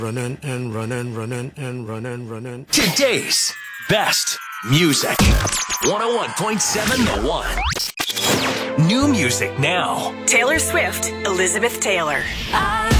running and running, running and running, running. Today's best music. 101.7 The One. New music now. Taylor Swift, Elizabeth Taylor. I